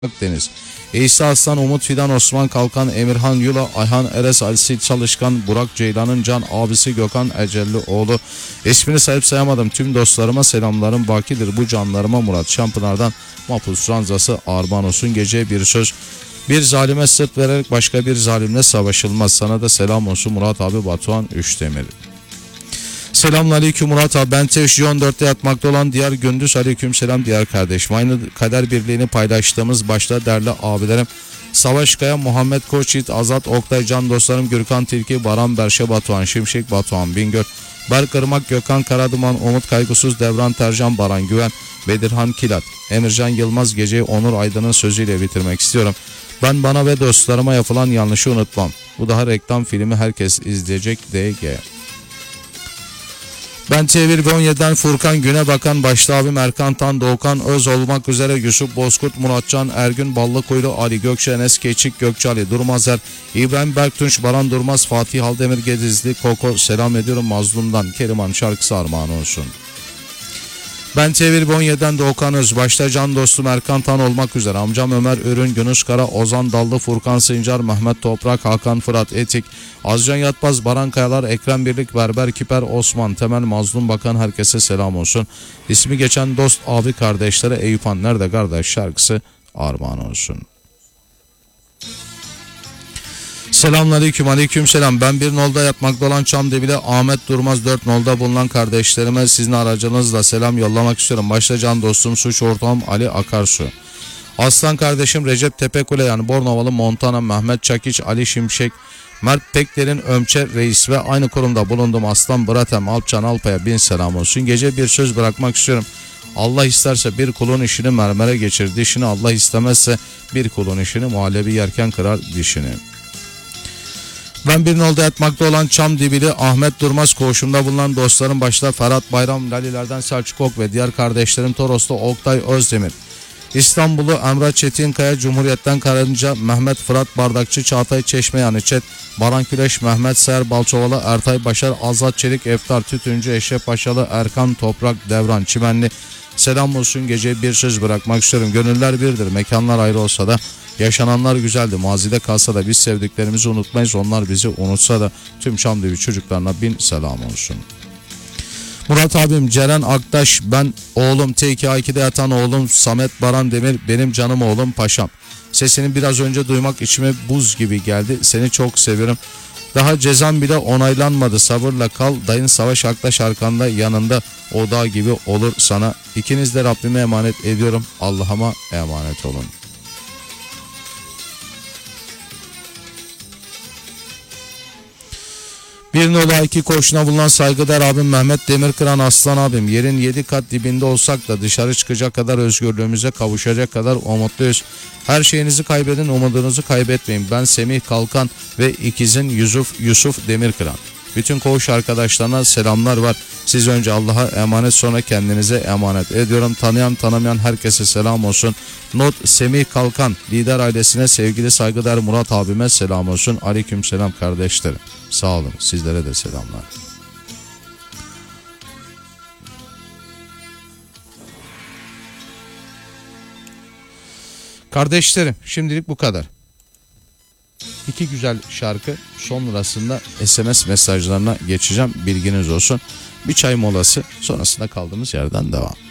Akdeniz. İsa Aslan, Umut Fidan, Osman Kalkan, Emirhan Yula, Ayhan Eres, Alisi Çalışkan, Burak Ceylan'ın Can abisi Gökhan Ecellioğlu. İsmini sayıp sayamadım. Tüm dostlarıma selamlarım bakidir. Bu canlarıma Murat Şampınar'dan Mapus Ranzası armağan olsun. Geceye bir söz. Bir zalime sırt vererek başka bir zalimle savaşılmaz. Sana da selam olsun Murat abi. Batuhan Üçdemir. Selamünaleyküm Murat abi. Ben Teşri 14'te yatmakta olan diğer Gündüz. Aleyküm selam diğer kardeşim. Aynı kader birliğini paylaştığımız başta değerli abilerim Savaş Kaya, Muhammed Koçyiğit, Azat Oktay, can dostlarım Gürkan Tilki, Baran Berşe, Batuhan Şimşek, Batuhan Bingöl, Berk Irmak, Gökhan Karaduman, Umut Kaygısız, Devran Tercan, Baran Güven, Bedirhan Kilat, Emircan Yılmaz. Geceyi Onur Aydın'ın sözüyle bitirmek istiyorum. Ben bana ve dostlarıma yapılan yanlışı unutmam. Bu daha reklam filmi, herkes izleyecek. DG. Ben TV1 ve 17'den Furkan Günebakan, başta abim Erkan Tan, Doğukan Öz olmak üzere Yusuf Bozkurt, Muratcan Ergün, Ballıkuylu, Ali Gökçe, Enes Keçik, Gökçe Ali Durmazer, İbrahim Berktunç, Baran Durmaz, Fatih Haldemir Gedizli, Koko selam ediyorum Mazlum'dan. Keriman şarkısı armağan olsun. Ben TV1 ve 17'den Doğukan Öz, başta can dostum Erkan Tan olmak üzere amcam Ömer Ürün, Yunus Kara, Ozan Dallı, Furkan Sincar, Mehmet Toprak, Hakan Fırat Etik, Azcan Yatmaz, Baran Kayalar, Ekrem Birlik, Berber Kiper, Osman Temel, Mazlum Bakan, herkese selam olsun. İsmi geçen dost abi kardeşlere Eyüphan Nerede Kardeş şarkısı armağan olsun. Selamünaleyküm, aleyküm selam. Ben bir nolda yatmakta olan Çamdebi'de Ahmet Durmaz, 4 nolda bulunan kardeşlerime sizin aracınızla selam yollamak istiyorum. Başta can dostum, suç ortağım Ali Akarsu. Aslan kardeşim Recep Tepekule, yani Bornovalı Montana, Mehmet Çakiç, Ali Şimşek, Mert Pekler'in Ömçe Reis ve aynı kurumda bulundum Aslan Bratem, Alpcan Alpa'ya bin selam olsun. Gece bir söz bırakmak istiyorum. Allah isterse bir kulun işini mermere geçir dişini, Allah istemezse bir kulun işini muhallebi yerken kırar dişini. Ben bir nolda yatmakta olan Çamdibili Ahmet Durmaz, koğuşumda bulunan dostlarım başta Ferhat Bayram, Lalilerden Selçuk Ok ve diğer kardeşlerim Toros'ta Oktay Özdemir, İstanbul'u Emrah Çetinkaya, Cumhuriyet'ten Karınca, Mehmet Fırat Bardakçı, Çağatay Çeşmeyani Çet, Baran Küleş, Mehmet Seher Balçovalı, Ertay Başar, Azat Çelik, Eftar Tütüncü, Eşref Paşalı, Erkan Toprak, Devran Çimenli. Selam olsun. Gece bir söz bırakmak istiyorum. Gönüller birdir, mekanlar ayrı olsa da yaşananlar güzeldi. Mazide kalsa da biz sevdiklerimizi unutmayız. Onlar bizi unutsa da tüm Çamlıca çocuklarına bin selam olsun. Murat abim Ceren Aktaş, ben oğlum TK2'de yatan oğlum Samet Baran Demir, benim canım oğlum paşam. Sesini biraz önce duymak içime buz gibi geldi. Seni çok seviyorum. Daha cezam bile onaylanmadı. Sabırla kal. Dayın Savaş Aktaş arkanda, yanında o dağ gibi olur sana. İkiniz de Rabbime emanet ediyorum. Allah'ıma emanet olun. Bir nola 2 koşuna bulunan saygıdeğer abim Mehmet Demirkıran, Aslan abim. Yerin 7 kat dibinde olsak da dışarı çıkacak kadar özgürlüğümüze kavuşacak kadar umutluyuz. Her şeyinizi kaybedin, umudunuzu kaybetmeyin. Ben Semih Kalkan ve ikizin Yusuf Demirkıran. Bütün koğuş arkadaşlarına selamlar var. Siz önce Allah'a emanet, sonra kendinize emanet ediyorum. Tanıyan tanımayan herkese selam olsun. Not Semih Kalkan, lider ailesine sevgili saygıdeğer Murat abime selam olsun. Aleyküm selam kardeşlerim. Sağ olun, sizlere de selamlar. Kardeşlerim, şimdilik bu kadar. 2 güzel şarkı sonrasında SMS mesajlarına geçeceğim, bilginiz olsun. Bir çay molası, sonrasında kaldığımız yerden devam.